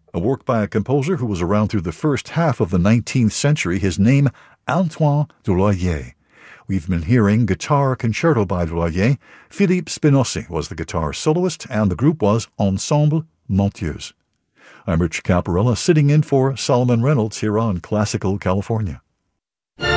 a work by a composer who was around through the first half of the 19th century, his name Antoine Dulayer. We've been hearing Guitar Concerto by Dulayer. Philippe Spinozzi was the guitar soloist, and the group was Ensemble Monteuse. I'm Rich Caparella, sitting in for Solomon Reynolds here on Classical California.